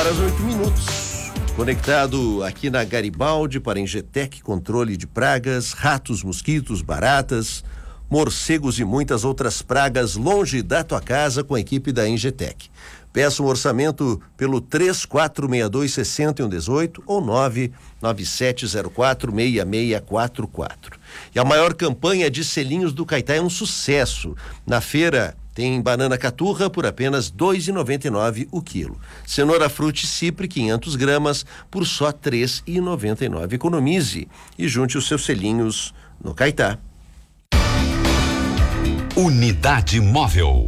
horas 8 minutos. Conectado aqui na Garibaldi para Engetec, controle de pragas, ratos, mosquitos, baratas, morcegos e muitas outras pragas longe da tua casa com a equipe da Engetec. Peça um orçamento pelo 3462-6118 ou 99704-6644. E a maior campanha de selinhos do Caetá é um sucesso. Na feira tem banana caturra por apenas R$ 2,99 o quilo. Cenoura Frute Cipre 500 gramas por só R$ 3,99. Economize e junte os seus selinhos no Caetá. Unidade Móvel.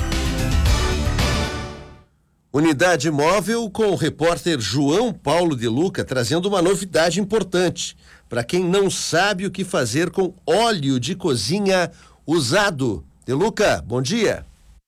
Unidade Móvel com o repórter João Paulo de Luca trazendo uma novidade importante para quem não sabe o que fazer com óleo de cozinha usado. De Luca, bom dia.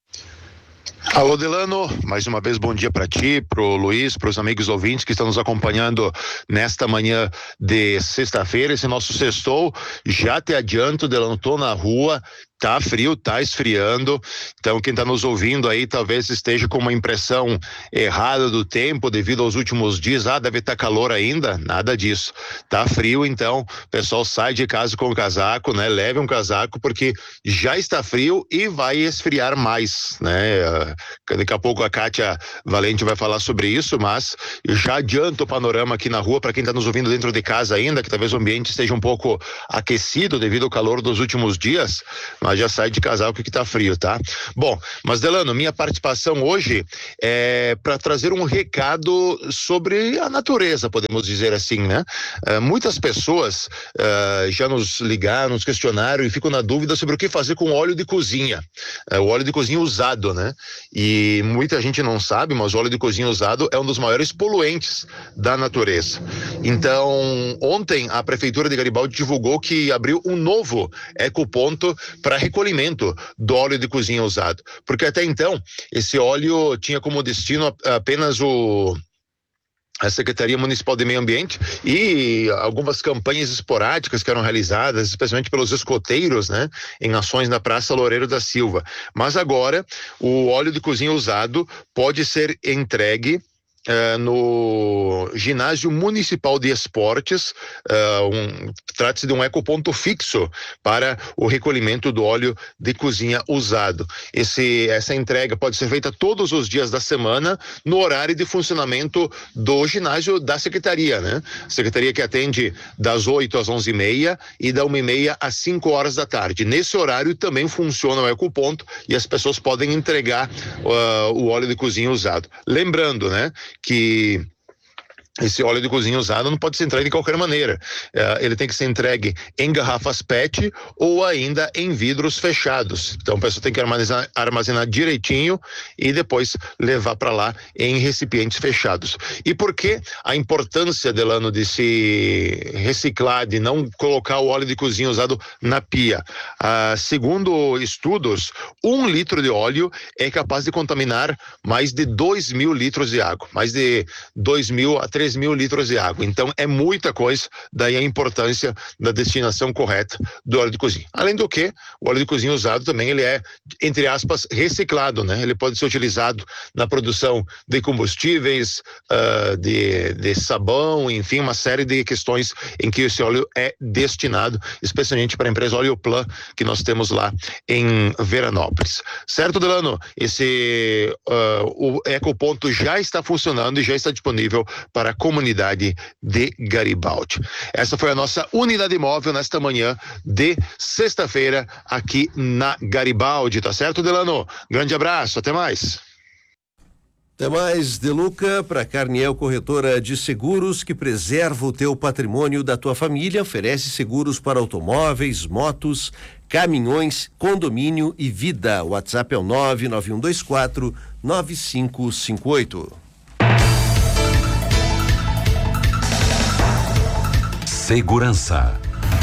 Alô, Delano, mais uma vez bom dia para ti, pro Luiz, pros amigos ouvintes que estão nos acompanhando nesta manhã de sexta-feira, esse nosso sextou. Já te adianto, Delano, tô na rua, tá frio, tá esfriando, então quem tá nos ouvindo aí talvez esteja com uma impressão errada do tempo devido aos últimos dias, deve estar calor ainda, nada disso, tá frio, então o pessoal sai de casa com o casaco, né, leve um casaco porque já está frio e vai esfriar mais, né, daqui a pouco a Kátia Valente vai falar sobre isso, mas já adianto o panorama aqui na rua para quem tá nos ouvindo dentro de casa ainda, que talvez o ambiente esteja um pouco aquecido devido ao calor dos últimos dias, mas já sai de casaco que tá frio, tá? Bom, mas Delano, minha participação hoje é para trazer um recado sobre a natureza, podemos dizer assim, né? Muitas pessoas já nos ligaram, nos questionaram e ficam na dúvida sobre o que fazer com óleo de cozinha, o óleo de cozinha usado, né? E muita gente não sabe, mas o óleo de cozinha usado é um dos maiores poluentes da natureza. Então, ontem a Prefeitura de Garibaldi divulgou que abriu um novo ecoponto para recolhimento do óleo de cozinha usado, porque até então esse óleo tinha como destino apenas a Secretaria Municipal de Meio Ambiente e algumas campanhas esporádicas que eram realizadas, especialmente pelos escoteiros, né, em ações na Praça Loureiro da Silva. Mas agora o óleo de cozinha usado pode ser entregue no Ginásio Municipal de Esportes, trata-se de um ecoponto fixo para o recolhimento do óleo de cozinha usado. Essa entrega pode ser feita todos os dias da semana no horário de funcionamento do ginásio da Secretaria, né? Secretaria que atende das 8 às 11h30 e da 1h30 às 5 horas da tarde. Nesse horário também funciona o ecoponto e as pessoas podem entregar o óleo de cozinha usado. Lembrando, né, que esse óleo de cozinha usado não pode ser entregue de qualquer maneira. Ele tem que ser entregue em garrafas PET ou ainda em vidros fechados. Então a pessoa tem que armazenar direitinho e depois levar para lá em recipientes fechados. E por que a importância, Delano, de se reciclar, de não colocar o óleo de cozinha usado na pia? Segundo estudos, 1 litro de óleo é capaz de contaminar mais de 2.000 litros de água, mais de 2.000 a 3.000 litros de água. Então é muita coisa, daí a importância da destinação correta do óleo de cozinha. Além do que, o óleo de cozinha usado também ele é, entre aspas, reciclado, né? Ele pode ser utilizado na produção de combustíveis, de sabão, enfim, uma série de questões em que esse óleo é destinado, especialmente para a empresa Oleoplan, que nós temos lá em Veranópolis. Certo, Delano? O ecoponto já está funcionando e já está disponível para a comunidade de Garibaldi. Essa foi a nossa unidade móvel nesta manhã de sexta-feira aqui na Garibaldi, tá certo, Delano? Grande abraço, até mais. Até mais, De Luca, para Carniel Corretora de Seguros, que preserva o teu patrimônio da tua família, oferece seguros para automóveis, motos, caminhões, condomínio e vida. O WhatsApp é o 991249558. Segurança.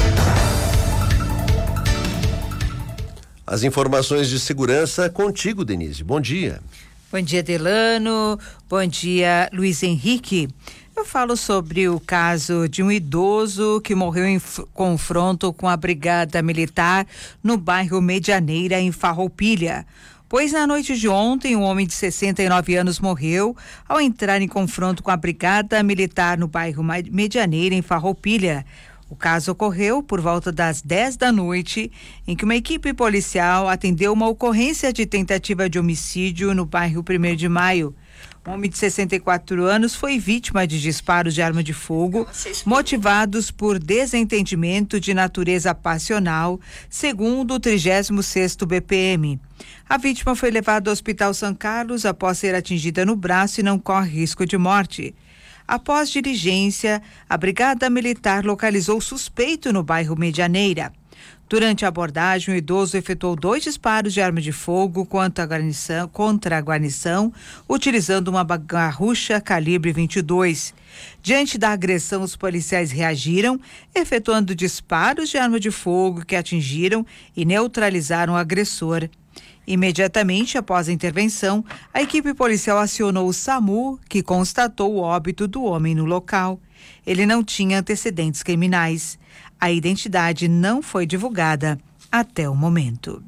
As informações de segurança contigo, Denise. Bom dia. Bom dia, Delano. Bom dia, Luiz Henrique. Eu falo sobre o caso de um idoso que morreu em confronto com a Brigada Militar no bairro Medianeira, em Farroupilha. pois na noite de ontem um homem de 69 anos morreu ao entrar em confronto com a brigada militar no bairro Medianeira, em Farroupilha. O caso ocorreu por volta das 10 da noite, em que uma equipe policial atendeu uma ocorrência de tentativa de homicídio no bairro 1º de Maio. Um homem de 64 anos foi vítima de disparos de arma de fogo motivados por desentendimento de natureza passional, segundo o 36º BPM. A vítima foi levada ao Hospital São Carlos após ser atingida no braço e não corre risco de morte. Após diligência, a Brigada Militar localizou o suspeito no bairro Medianeira. Durante a abordagem, o idoso efetuou 2 disparos de arma de fogo contra a guarnição, utilizando uma garrucha calibre 22. Diante da agressão, os policiais reagiram, efetuando disparos de arma de fogo que atingiram e neutralizaram o agressor. Imediatamente após a intervenção, a equipe policial acionou o SAMU, que constatou o óbito do homem no local. Ele não tinha antecedentes criminais. A identidade não foi divulgada até o momento.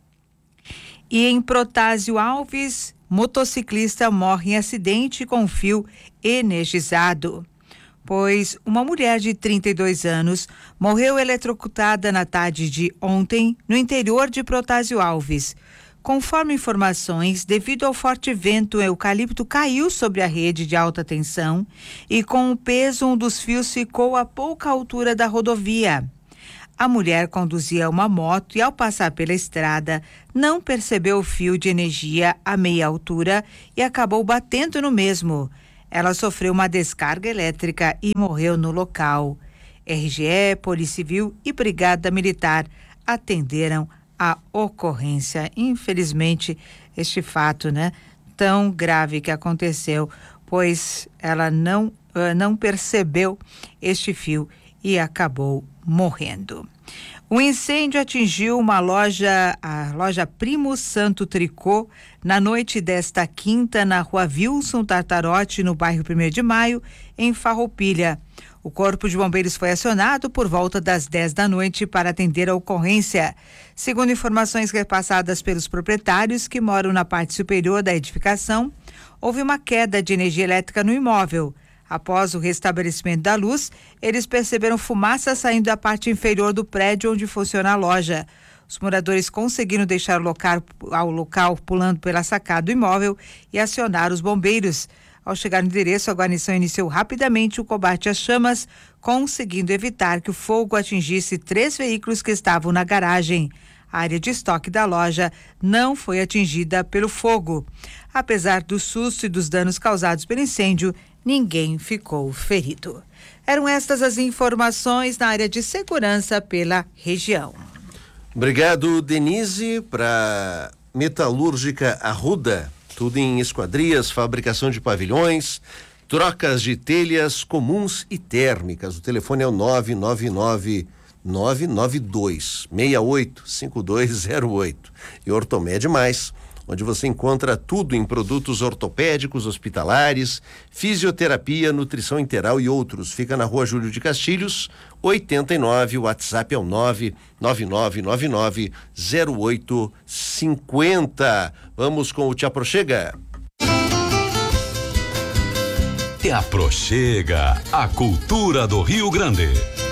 E em Protásio Alves, motociclista morre em acidente com fio energizado. Pois uma mulher de 32 anos morreu eletrocutada na tarde de ontem no interior de Protásio Alves. Conforme informações, devido ao forte vento, o eucalipto caiu sobre a rede de alta tensão e, com o peso, um dos fios ficou a pouca altura da rodovia. A mulher conduzia uma moto e, ao passar pela estrada, não percebeu o fio de energia a meia altura e acabou batendo no mesmo. Ela sofreu uma descarga elétrica e morreu no local. RGE, Polícia Civil e Brigada Militar atenderam a ocorrência. Infelizmente, este fato, tão grave que aconteceu, pois ela não percebeu este fio e acabou morrendo. O incêndio atingiu a loja Primo Santo Tricô, na noite desta quinta, na rua Wilson Tartarote, no bairro 1º de Maio, em Farroupilha. O Corpo de Bombeiros foi acionado por volta das 10 da noite para atender a ocorrência. Segundo informações repassadas pelos proprietários que moram na parte superior da edificação, houve uma queda de energia elétrica no imóvel. Após o restabelecimento da luz, eles perceberam fumaça saindo da parte inferior do prédio onde funciona a loja. Os moradores conseguiram deixar o local pulando pela sacada do imóvel e acionaram os bombeiros. Ao chegar no endereço, a guarnição iniciou rapidamente o combate às chamas, conseguindo evitar que o fogo atingisse 3 veículos que estavam na garagem. A área de estoque da loja não foi atingida pelo fogo. Apesar do susto e dos danos causados pelo incêndio, ninguém ficou ferido. Eram estas as informações na área de segurança pela região. Obrigado, Denise. Para Metalúrgica Arruda, tudo em esquadrias, fabricação de pavilhões, trocas de telhas comuns e térmicas. O telefone é o 999-992-685208. E Ortomed Mais, onde você encontra tudo em produtos ortopédicos, hospitalares, fisioterapia, nutrição integral e outros. Fica na Rua Júlio de Castilhos, 89, o WhatsApp é o 999990850. Vamos com o Te Aproxega. Te Aproxega, a cultura do Rio Grande.